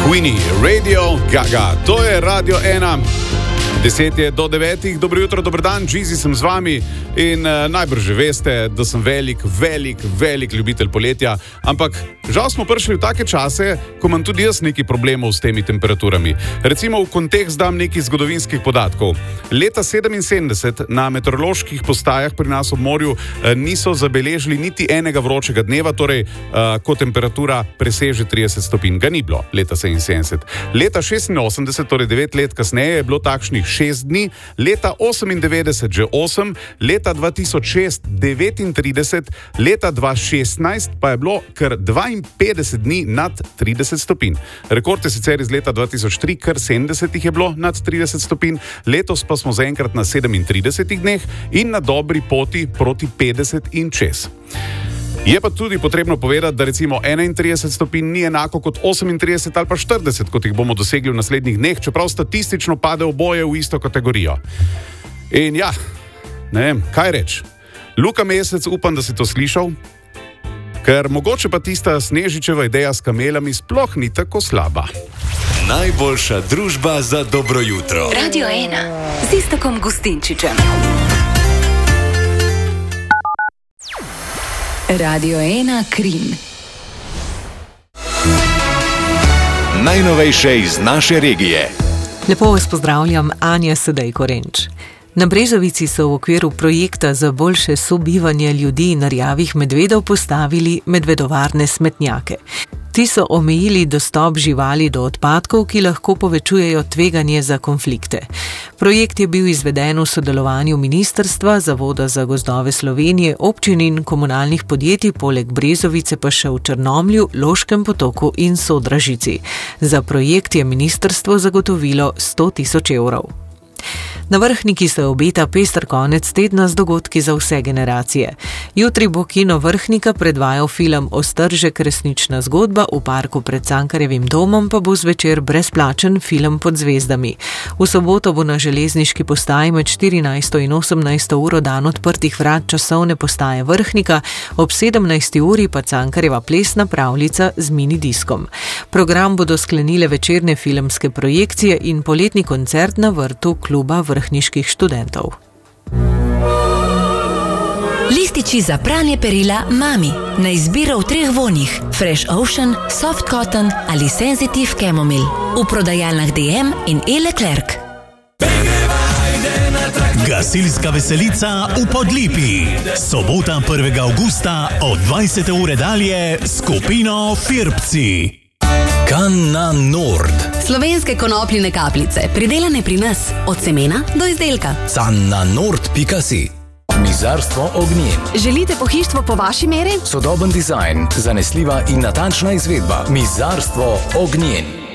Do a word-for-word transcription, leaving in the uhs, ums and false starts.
Queenie, Radio Gaga, to je Radio ena. Deset je do devetih, dobro jutro, dober dan, Džizi sem z vami in uh, najbrž že veste, da sem velik, velik, velik ljubitelj poletja, ampak žal smo prišli v take čase, ko imam tudi jaz nekaj problemov s temi temperaturami. Recimo v kontekst dam nekaj zgodovinskih podatkov. Leta sedeminsedemdeset na meteoroloških postajah pri nas ob morju uh, niso zabeležili niti enega vročega dneva, torej uh, ko temperatura preseže trideset stopinj. Ga ni bilo leta sedeminsedemdeset. Leta šestinosemdeset, torej devet let kasneje, je bilo takšnih šest dni, leta osemindevetdeset že osem, leta dva tisoč šest devetintrideset, leta dva tisoč šestnajst pa je bilo kar dvainpetdeset dni nad trideset stopinj. Rekord je sicer iz leta dva tisoč tri, kar sedemdeset jih je bilo nad trideset stopinj, letos pa smo zaenkrat na sedemintridesetih dneh in na dobri poti proti petdeset in čez. Je pa tudi potrebno povedati, da recimo enaintrideset stopinj ni enako kot osemintrideset ali pa štirideset, kot jih bomo dosegli v naslednjih dneh, čeprav statistično pade oboje v isto kategorijo. In ja, ne vem, kaj reči. Luka Mesec, upam, da si to slišal, ker mogoče pa tista Snežičeva ideja s kamelami sploh ni tako slaba. Najboljša družba za dobro jutro. Radio ena z Iztokom Gustinčičem. Radio ena Krim. Najnovejše iz naše regije. Lepo vas pozdravljam, Anja Sedej Korenč. Na Brezovici so v okviru projekta za boljše sobivanje ljudi in rjavih medvedov postavili medvedovarne smetnjake. Ti so omejili dostop živali do odpadkov, ki lahko povečujejo tveganje za konflikte. Projekt je bil izveden v sodelovanju Ministrstva, Zavoda za gozdove Slovenije, občin in komunalnih podjetij, poleg Brezovice pa še v Črnomlju, Loškem potoku in Sodražici. Za projekt je ministrstvo zagotovilo sto tisoč evrov. Na Vrhniki se obeta pester konec tedna z dogodki za vse generacije. Jutri bo kino Vrhnika predvajal film Ostržek resnična zgodba, v parku pred Cankarjevim domom pa bo zvečer brezplačen film Pod zvezdami. V soboto bo na železniški postaji med štirinajsto in osemnajsto uro dan odprtih vrat časovne postaje Vrhnika, ob sedemnajsti uri pa Cankarjeva plesna pravljica z minidiskom. Program bodo sklenile večerne filmske projekcije in poletni koncert na vrtu kluba vrhniških študentov. Lističi za pranje perila Mami. Na izbiro v treh vonjih: Fresh Ocean, Soft Cotton ali Sensitive Chamomile. V prodajalnah D M in E. Leclerc. Gasilska veselica v Podlipi. Sobota prvega avgusta od dvajsete ure dalje skupino Firpci. Kanna Nord. Slovenske konopljine kapljice, pridelane pri nas, od semena do izdelka. Canna Nord pika si. Mizarstvo Ognjen. Želite pohištvo po vaši meri? Sodoben dizajn, zanesljiva in natančna izvedba. Mizarstvo Ognjen.